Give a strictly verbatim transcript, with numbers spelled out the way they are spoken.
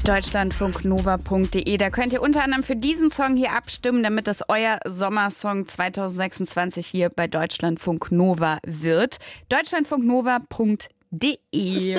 deutschlandfunknova punkt de. Da könnt ihr unter anderem für diesen Song hier abstimmen, damit das euer Sommersong zwanzig sechsundzwanzig hier bei Deutschlandfunk Nova wird. deutschlandfunknova punkt de.